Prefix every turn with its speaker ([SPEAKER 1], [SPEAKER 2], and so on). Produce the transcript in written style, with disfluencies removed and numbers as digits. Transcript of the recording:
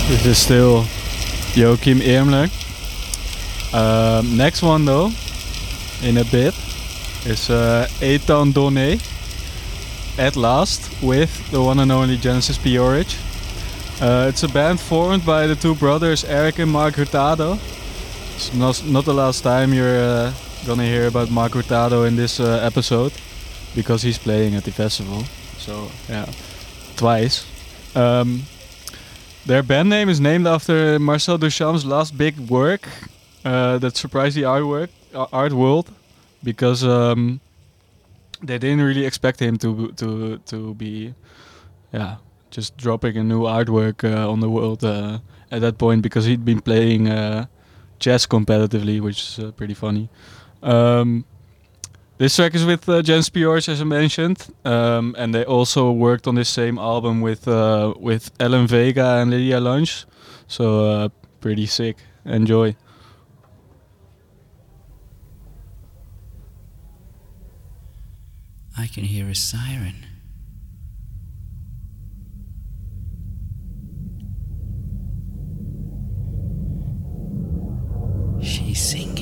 [SPEAKER 1] This is still Joachim Ehrmler. Next one though, in a bit, is Eitan Donné, At Last, with the one and only Genesis P-Orridge. It's a band formed by the two brothers Eric and Mark Hurtado. It's not the last time you're gonna hear about Mark Hurtado in this episode, because he's playing at the festival. So yeah, twice. Their band name is named after Marcel Duchamp's last big work that surprised the art world, because they didn't really expect him to be, just dropping a new artwork on the world at that point, because he'd been playing chess competitively, which is pretty funny. This track is with Jens P-Orridge, as I mentioned, and they also worked on this same album with Ellen Vega and Lydia Lunch, so pretty sick. Enjoy.
[SPEAKER 2] I can hear a siren. She sings.